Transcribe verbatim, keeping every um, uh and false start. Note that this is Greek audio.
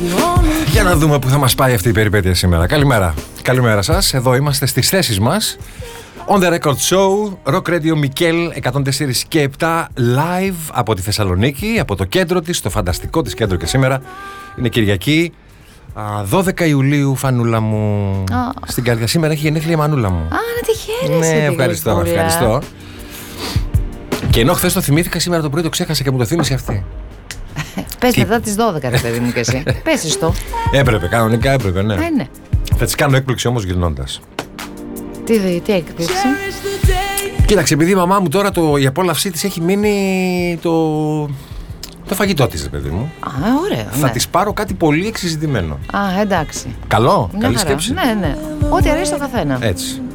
Για να δούμε που θα μας πάει αυτή η περιπέτεια σήμερα. Καλημέρα. Καλημέρα σας. Εδώ είμαστε στις θέσεις μας. On the Record Show, Rock Radio Μικέλ εκατόν τέσσερα και επτά live από τη Θεσσαλονίκη, από το κέντρο της, το φανταστικό της κέντρο, και σήμερα είναι Κυριακή, δώδεκα Ιουλίου, Φανούλα μου. Oh. Στην καρδιά σήμερα έχει γενέθλια η Μανούλα μου. Α, να τη χαίρεσαι. Ναι, ευχαριστώ, ευχαριστώ. Και ενώ χθες το θυμήθηκα, σήμερα το πρωί το ξέχασα και μου το θύμισε αυτή. Πες μετά τις δώδεκα, ρε παιδί μου, και εσύ. Πες το. Έπρεπε, κανονικά έπρεπε, ναι. Ε, ναι. Θα της κάνω έκπληξη όμως γυρνώντας. Τι, τι έκπληξη? Κοίταξε, επειδή η μαμά μου τώρα το, η απόλαυσή της έχει μείνει το, το φαγητό της, ρε παιδί μου. Α, ωραίο. Θα ναι. της πάρω κάτι πολύ εξειζητημένο. Α, εντάξει. Καλό, Μια καλή χαρά. σκέψη. Ναι, ναι. Ό,τι αρέσει στο καθένα. Έτσι.